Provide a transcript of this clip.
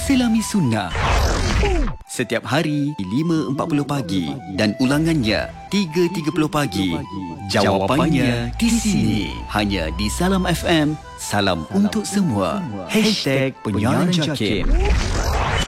Selami Sunnah. Setiap hari 5.40 pagi dan ulangannya 3.30 pagi. Jawapannya di sini, hanya di Salam FM. Salam untuk semua. #penyiaran JAKIM.